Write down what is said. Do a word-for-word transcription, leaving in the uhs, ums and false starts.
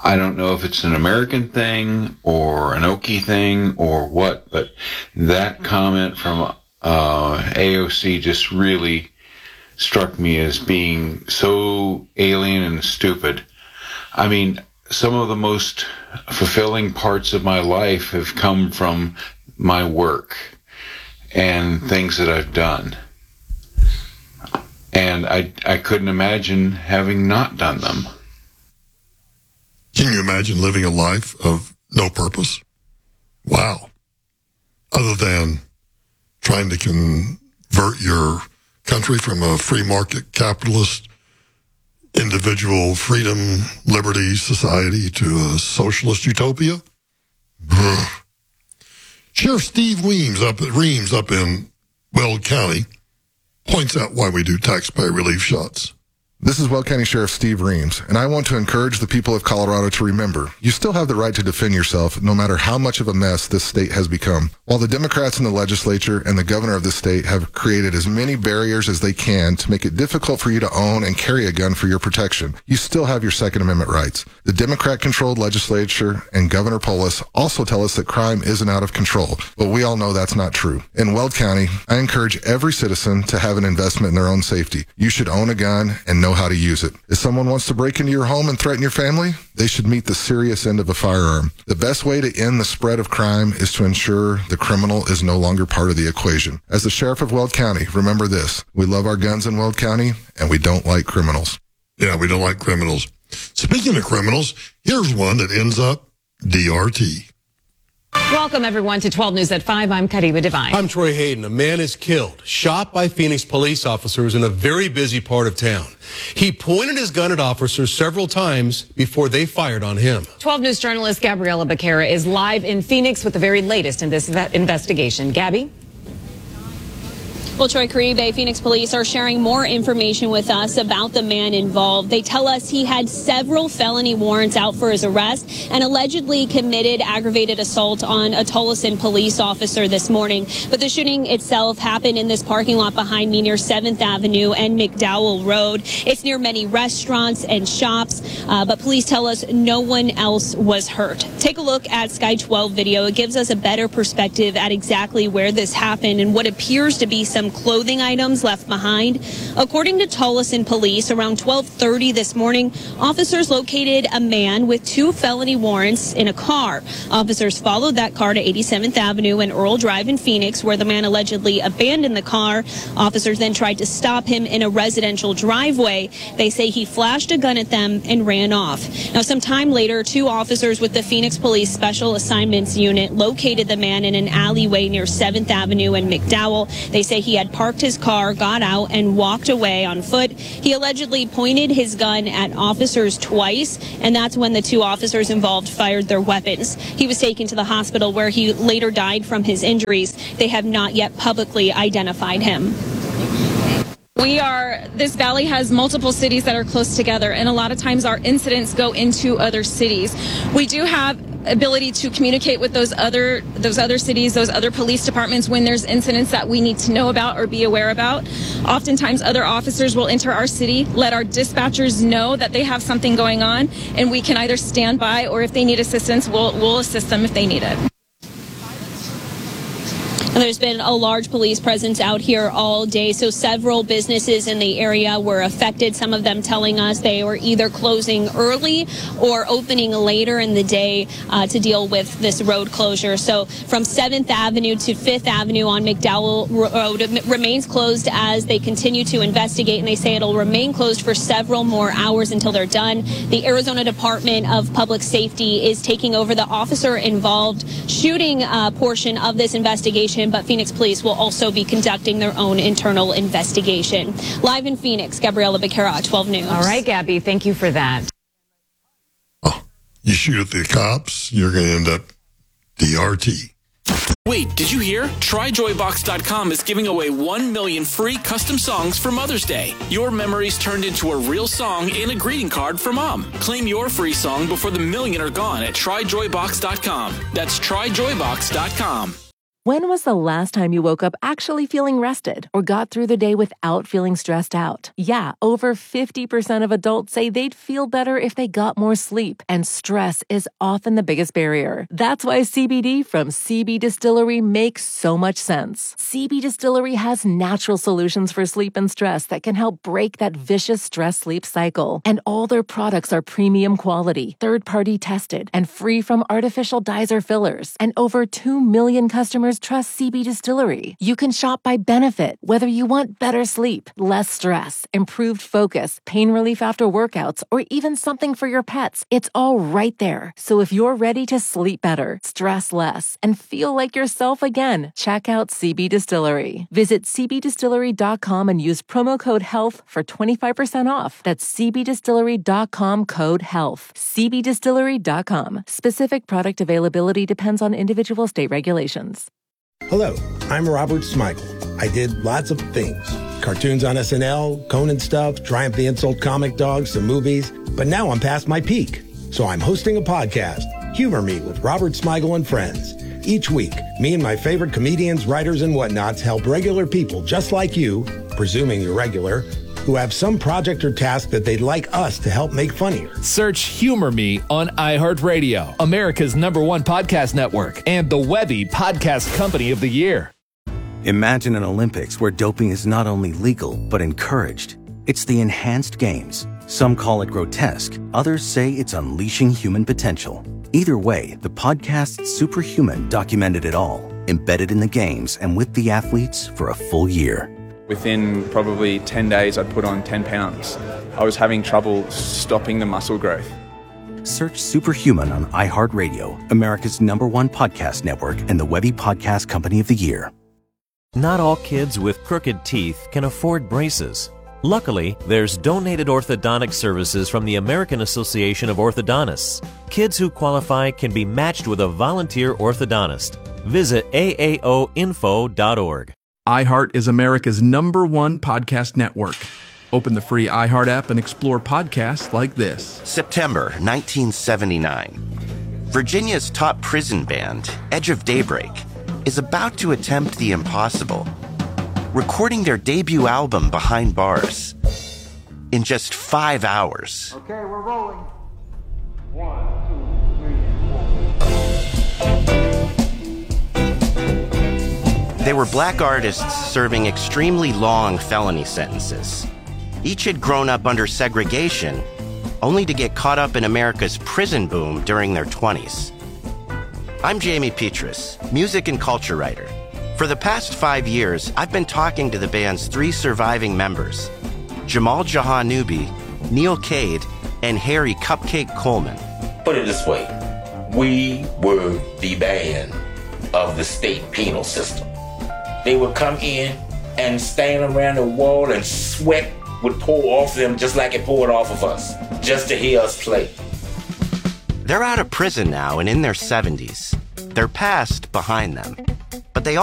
I don't know if it's an American thing or an Okie thing or what, but that comment from uh, A O C just really struck me as being so alien and stupid. I mean, some of the most fulfilling parts of my life have come from my work and things that I've done. And I, I couldn't imagine having not done them. Can you imagine living a life of no purpose? Wow. Other than trying to convert your country from a free market capitalist individual freedom, liberty society to a socialist utopia? Brr. Sheriff Steve Reams up, Reams up in Weld County points out why we do taxpayer relief shots. This is Weld County Sheriff Steve Reams, and I want to encourage the people of Colorado to remember, you still have the right to defend yourself no matter how much of a mess this state has become. While the Democrats in the legislature and the governor of the state have created as many barriers as they can to make it difficult for you to own and carry a gun for your protection, you still have your Second Amendment rights. The Democrat-controlled legislature and Governor Polis also tell us that crime isn't out of control, but we all know that's not true. In Weld County, I encourage every citizen to have an investment in their own safety. You should own a gun and know how to use it. If someone wants to break into your home and threaten your family, they should meet the serious end of a firearm. The best way to end the spread of crime is to ensure the criminal is no longer part of the equation. As the sheriff of Weld County, remember this. We love our guns in Weld County, and we don't like criminals. Yeah, we don't like criminals. Speaking of criminals, here's one that ends up D R T. Welcome, everyone, to twelve News at five. I'm Kariba Devine. I'm Troy Hayden. A man is killed, shot by Phoenix police officers in a very busy part of town. He pointed his gun at officers several times before they fired on him. twelve News journalist Gabriella Becerra is live in Phoenix with the very latest in this investigation. Gabby? Well, Troy Caribe, Phoenix police are sharing more information with us about the man involved. They tell us he had several felony warrants out for his arrest and allegedly committed aggravated assault on a Tolleson police officer this morning. But the shooting itself happened in this parking lot behind me near seventh Avenue and McDowell Road. It's near many restaurants and shops, uh, but police tell us no one else was hurt. Take a look at Sky twelve video. It gives us a better perspective at exactly where this happened and what appears to be some clothing items left behind. According to Tolleson police, around twelve thirty this morning, officers located a man with two felony warrants in a car. Officers followed that car to eighty-seventh Avenue and Earl Drive in Phoenix, where the man allegedly abandoned the car. Officers then tried to stop him in a residential driveway. They say he flashed a gun at them and ran off. Now, some time later, two officers with the Phoenix Police Special Assignments Unit located the man in an alleyway near seventh Avenue and McDowell. They say he had parked his car, got out, and walked away on foot. He allegedly pointed his gun at officers twice, and that's when the two officers involved fired their weapons. He was taken to the hospital where he later died from his injuries. They have not yet publicly identified him. We are, this valley has multiple cities that are close together, and a lot of times our incidents go into other cities. We do have ability to communicate with those other those other cities, those other police departments when there's incidents that we need to know about or be aware about. Oftentimes other officers will enter our city, let our dispatchers know that they have something going on, and we can either stand by, or if they need assistance, we'll, we'll assist them if they need it. There's been a large police presence out here all day, so several businesses in the area were affected, some of them telling us they were either closing early or opening later in the day uh, to deal with this road closure. So from seventh Avenue to fifth Avenue on McDowell Road remains closed as they continue to investigate, and they say it'll remain closed for several more hours until they're done. The Arizona Department of Public Safety is taking over the officer-involved shooting uh, portion of this investigation, but Phoenix Police will also be conducting their own internal investigation. Live in Phoenix, Gabriella Becerra, twelve News. All right, Gabby, thank you for that. Oh, you shoot at the cops, you're going to end up D R T. Wait, did you hear? Try Joy Box dot com is giving away one million free custom songs for Mother's Day. Your memories turned into a real song and a greeting card for Mom. Claim your free song before the million are gone at Try Joy Box dot com. That's Try Joy Box dot com. When was the last time you woke up actually feeling rested or got through the day without feeling stressed out? Yeah, over fifty percent of adults say they'd feel better if they got more sleep, and stress is often the biggest barrier. That's why C B D from C B Distillery makes so much sense. C B Distillery has natural solutions for sleep and stress that can help break that vicious stress-sleep cycle. And all their products are premium quality, third-party tested, and free from artificial dyes or fillers. And over two million customers trust C B Distillery. You can shop by benefit, whether you want better sleep, less stress, improved focus, pain relief after workouts, or even something for your pets. It's all right there. So if you're ready to sleep better, stress less, and feel like yourself again, check out C B Distillery. Visit c b distillery dot com and use promo code HEALTH for twenty-five percent off. That's c b distillery dot com code HEALTH. c b distillery dot com. Specific product availability depends on individual state regulations. Hello, I'm Robert Smigel. I did lots of things. Cartoons on S N L, Conan stuff, Triumph the Insult comic dogs, some movies. But now I'm past my peak. So I'm hosting a podcast, Humor Me with Robert Smigel and Friends. Each week, me and my favorite comedians, writers, and whatnots help regular people just like you, presuming you're regular, who have some project or task that they'd like us to help make funnier. Search Humor Me on iHeartRadio, America's number one podcast network, and the Webby Podcast Company of the Year. Imagine an Olympics where doping is not only legal, but encouraged. It's the Enhanced Games. Some call it grotesque. Others say it's unleashing human potential. Either way, the podcast Superhuman documented it all, embedded in the games and with the athletes for a full year. Within probably ten days, I'd put on ten pounds. I was having trouble stopping the muscle growth. Search Superhuman on iHeartRadio, America's number one podcast network, and the Webby Podcast Company of the Year. Not all kids with crooked teeth can afford braces. Luckily, there's donated orthodontic services from the American Association of Orthodontists. Kids who qualify can be matched with a volunteer orthodontist. Visit A A O info dot org. iHeart is America's number one podcast network. Open the free iHeart app and explore podcasts like this. September nineteen seventy-nine. Virginia's top prison band, Edge of Daybreak, is about to attempt the impossible, recording their debut album Behind Bars in just five hours. Okay, we're rolling. One, two, three, They were black artists serving extremely long felony sentences. Each had grown up under segregation, only to get caught up in America's prison boom during their twenties. I'm Jamie Petrus, music and culture writer. For the past five years, I've been talking to the band's three surviving members, Jamal Jahanoubi, Neil Cade, and Harry Cupcake Coleman. Put it this way, we were the band of the state penal system. They would come in and stand around the wall and sweat would pour off them just like it poured off of us, just to hear us play. They're out of prison now and in their seventies. Their past behind them. But they